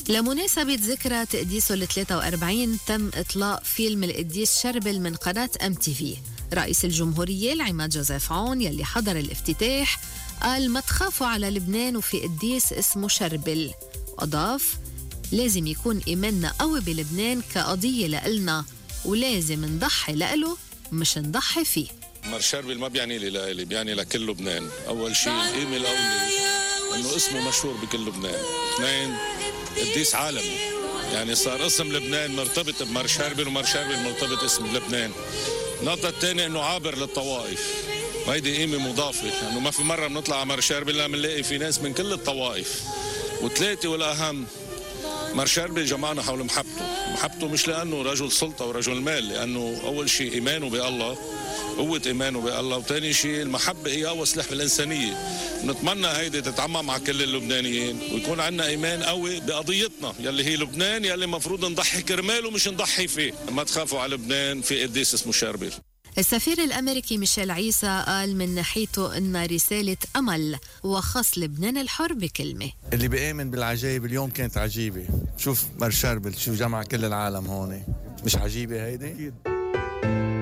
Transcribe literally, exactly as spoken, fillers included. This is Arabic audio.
لمناسبة ذكرى تقديسه ال ثلاثة وأربعين تم إطلاق فيلم القديس شربل من قناة أم تي في. رئيس الجمهورية العماد جوزيف عون يلي حضر الافتتاح قال ما تخافوا على لبنان وفي قديس اسمه شربل، وأضاف لازم يكون إيماننا قوي بلبنان كقضية لإلنا ولازم نضحي لإله مش نضحي فيه. مر شربل ما بيعني لي لإلي، بيعني لكل لبنان. أول شيء القيمة الأولى إنه اسمه مشهور بكل لبنان. اثنين قديس عالمي، يعني صار اسم لبنان مرتبط بمر شربل ومر شربل مرتبط اسم لبنان. النقطة الثانية إنه عابر للطوائف، وهيدي قيمة مضافة، لأنه يعني ما في مرة بنطلع على مر شربل لا بنلاقي في ناس من كل الطوائف. وثلاثة والأهم مر شربل جمعنا حول محبته. محبته مش لأنه رجل سلطة ورجل مال، لأنه أول شيء إيمانه بالله، قوة إيمانه بالله، وثاني شيء المحبة هي أول سلاح بالإنسانية. نتمنى هيدي تتعمم مع كل اللبنانيين ويكون عندنا إيمان قوي بقضيتنا يلي هي لبنان، يلي مفروض نضحي كرماله مش نضحي فيه. ما تخافوا على لبنان، في قديس اسمه شربل. السفير الأمريكي ميشيل عيسى قال من ناحيته إن رسالة أمل وخص لبنان الحر بكلمة. اللي بيآمن بالعجائب اليوم كانت عجيبة. شوف مر شربل، شوف جمع كل العالم هون، مش عجيبة هيدي؟